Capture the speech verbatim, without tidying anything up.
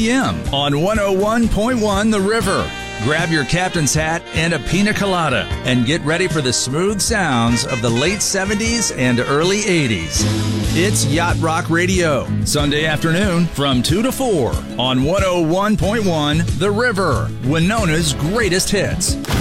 p.m. on one oh one point one The River. Grab your captain's hat and a pina colada and get ready for the smooth sounds of the late seventies and early eighties. It's Yacht Rock Radio, Sunday afternoon from two to four on one oh one point one The River, Winona's greatest hits.